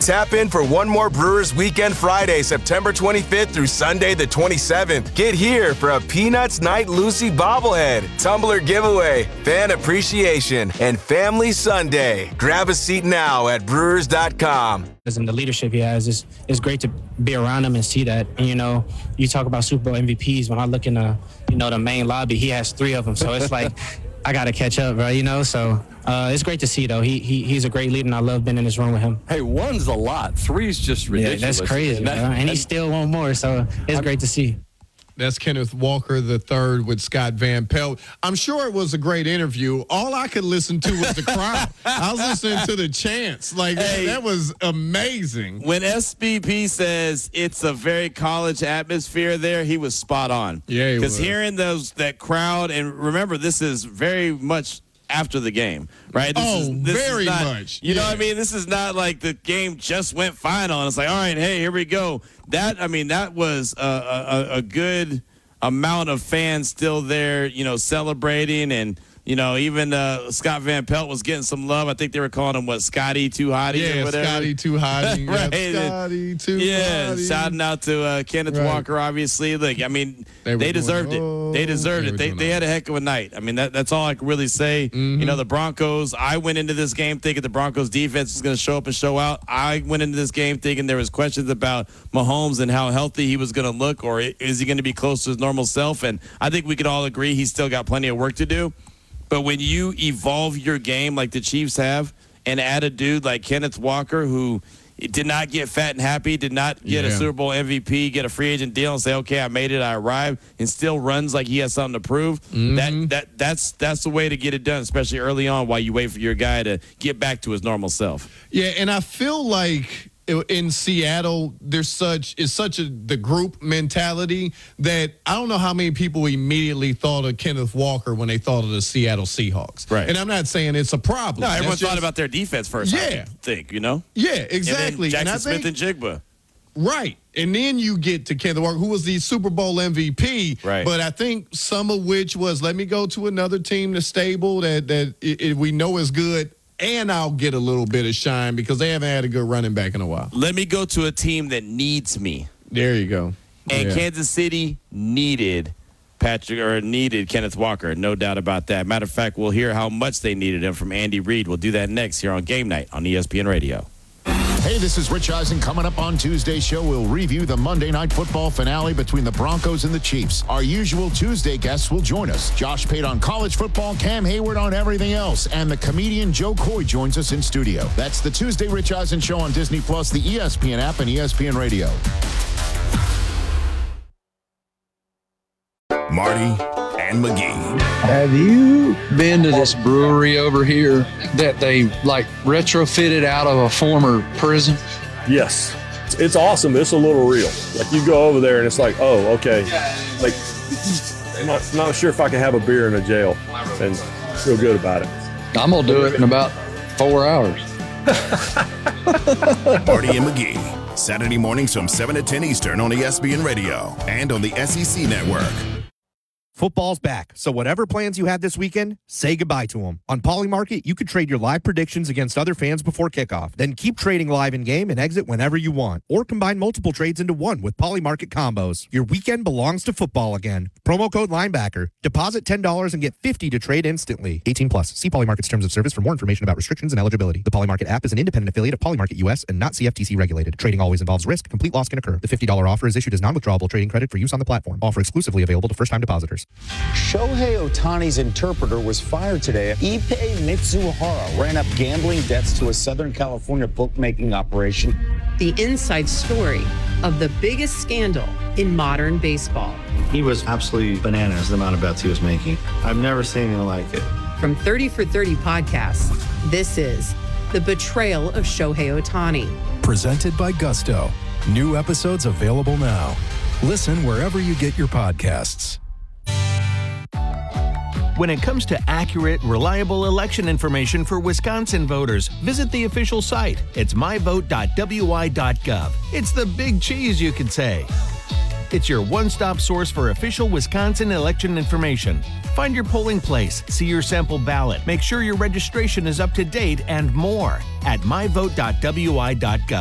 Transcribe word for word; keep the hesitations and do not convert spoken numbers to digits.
Tap in for one more Brewers Weekend Friday, September twenty-fifth through Sunday the twenty-seventh. Get here for a Peanuts Night Lucy bobblehead, tumbler giveaway, fan appreciation, and family Sunday. Grab a seat now at brewers dot com. And the leadership he has, is it's great to be around him and see that. And, you know, you talk about Super Bowl M V Ps. When I look in the, you know, the main lobby, he has three of them. So it's like, I got to catch up, right? You know, so uh, it's great to see, though. He, he He's a great leader, and I love being in this room with him. Hey, one's a lot. Three's just ridiculous. Yeah, that's crazy, and, that, and he still want more, so it's I'm, great to see. That's Kenneth Walker the third with Scott Van Pelt. I'm sure it was a great interview. All I could listen to was the crowd. I was listening to the chants. Like, hey, that was amazing. When S B P says it's a very college atmosphere there, he was spot on. Yeah, because hearing those that crowd, and remember, this is very much after the game, right? This oh, is, this very is not, much. You yeah. know what I mean? This is not like the game just went final. And it's like, all right, hey, here we go. That, I mean, that was a, a, a good amount of fans still there, you know, celebrating. And, you know, even uh, Scott Van Pelt was getting some love. I think they were calling him, what, Scotty Too Hottie yeah, or whatever? Scotty Too Hottie. right. Yeah, Scotty Too Yeah, Hottie. shouting out to uh, Kenneth right. Walker, obviously. Look, I mean, they, they deserved doing, oh, it. They deserved they it. They, they had a heck of a night. I mean, that, that's all I can really say. Mm-hmm. You know, the Broncos, I went into this game thinking the Broncos defense was going to show up and show out. I went into this game thinking there was questions about Mahomes and how healthy he was going to look, or is he going to be close to his normal self? And I think we could all agree he's still got plenty of work to do. But when you evolve your game like the Chiefs have and add a dude like Kenneth Walker, who did not get fat and happy, did not get yeah. a Super Bowl M V P, get a free agent deal and say, okay, I made it, I arrived, and still runs like he has something to prove, mm-hmm. that that that's that's the way to get it done, especially early on while you wait for your guy to get back to his normal self. Yeah, and I feel like in Seattle, there's such is such a the group mentality that I don't know how many people immediately thought of Kenneth Walker when they thought of the Seattle Seahawks. Right. And I'm not saying it's a problem. No, everyone That's thought just, about their defense first. Yeah. I think, you know? Yeah, exactly. And then Jackson and I Smith think, and Jigba. Right. And then you get to Kenneth Walker, who was the Super Bowl M V P. Right. But I think some of which was, let me go to another team that's stable, that, that it, it, we know is good, and I'll get a little bit of shine because they haven't had a good running back in a while. Let me go to a team that needs me. There you go. And yeah. Kansas City needed Patrick or needed Kenneth Walker, no doubt about that. Matter of fact, we'll hear how much they needed him from Andy Reid. We'll do that next here on Game Night on E S P N Radio. Hey, this is Rich Eisen. Coming up on Tuesday's show, we'll review the Monday Night Football finale between the Broncos and the Chiefs. Our usual Tuesday guests will join us. Josh Pate on college football, Cam Hayward on everything else, and the comedian Joe Coy joins us in studio. That's the Tuesday Rich Eisen Show on Disney Plus, the E S P N app, and E S P N Radio. Marty and McGee. Have you been to this brewery over here that they like retrofitted out of a former prison? Yes. It's awesome. It's a little real. Like you go over there and it's like, oh, okay. Like, I'm not, not sure if I can have a beer in a jail and feel good about it. I'm going to do it in about four hours. Marty and McGee. Saturday mornings from seven to ten Eastern on E S P N Radio and on the S E C Network. Football's back, so whatever plans you had this weekend, say goodbye to them. On Polymarket, you could trade your live predictions against other fans before kickoff. Then keep trading live in-game and exit whenever you want. Or combine multiple trades into one with Polymarket combos. Your weekend belongs to football again. Promo code Linebacker. Deposit ten dollars and get fifty dollars to trade instantly. eighteen plus. See Polymarket's terms of service for more information about restrictions and eligibility. The Polymarket app is an independent affiliate of Polymarket U S and not C F T C regulated. Trading always involves risk. Complete loss can occur. The fifty dollars offer is issued as non-withdrawable trading credit for use on the platform. Offer exclusively available to first-time depositors. Shohei Ohtani's interpreter was fired today. Ippei Mitsuhara ran up gambling debts to a Southern California bookmaking operation. The inside story of the biggest scandal in modern baseball. He was absolutely bananas, the amount of bets he was making. I've never seen anything like it. From thirty for thirty podcasts, this is The Betrayal of Shohei Ohtani. Presented by Gusto. New episodes available now. Listen wherever you get your podcasts. When it comes to accurate, reliable election information for Wisconsin voters, visit the official site. It's my vote dot w i dot gov. It's the big cheese, you could say. It's your one-stop source for official Wisconsin election information. Find your polling place, see your sample ballot, make sure your registration is up to date, and more at my vote dot w i dot gov.